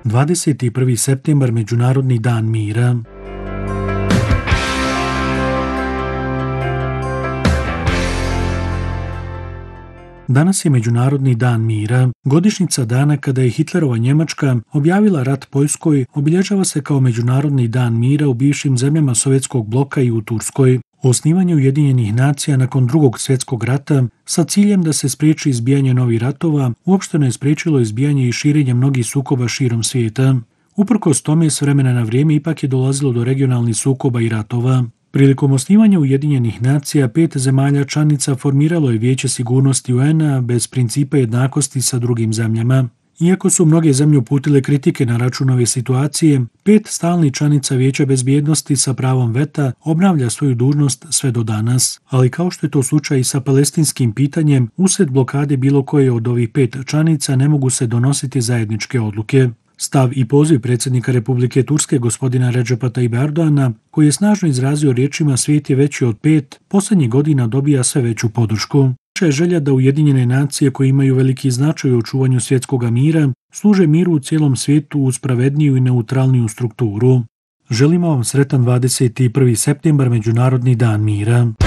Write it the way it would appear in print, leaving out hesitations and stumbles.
21. septembar Međunarodni dan mira. Danas je Međunarodni dan mira. Godišnjica dana kada je Hitlerova Njemačka objavila rat Poljskoj obilježava se kao Međunarodni dan mira u bivšim zemljama Sovjetskog bloka i u Turskoj. Osnivanje Ujedinjenih nacija nakon Drugog svjetskog rata sa ciljem da se spriječi izbijanje novih ratova uopšteno je spriječilo izbijanje i širenje mnogih sukoba širom svijeta. Uprkos tome, s vremena na vrijeme ipak je dolazilo do regionalnih sukoba i ratova. Prilikom osnivanja Ujedinjenih nacija 5 zemalja članica formiralo je Vijeće sigurnosti UN-a bez principa jednakosti sa drugim zemljama. Iako su mnoge zemlje uputile kritike na račun ove situacije, 5 stalnih članica Vijeća bezbjednosti sa pravom veta obnavlja svoju dužnost sve do danas. Ali kao što je to slučaj i sa palestinskim pitanjem, usred blokade bilo koje od ovih 5 članica ne mogu se donositi zajedničke odluke. Stav i poziv predsjednika Republike Turske gospodina Redžepa Tajyipa Erdoana, koji je snažno izrazio riječima svijet je veći od 5, posljednjih godina dobija sve veću podršku. Naša je želja da Ujedinjene nacije koje imaju veliki značaj u očuvanju svjetskog mira služe miru u cijelom svijetu uz pravedniju i neutralniju strukturu. Želimo vam sretan 21. septembar Međunarodni dan mira.